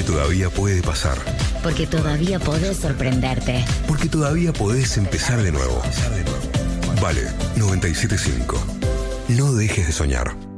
Porque todavía puede pasar. Porque todavía podés sorprenderte. Porque todavía podés empezar de nuevo. Vale, 97.5. No dejes de soñar.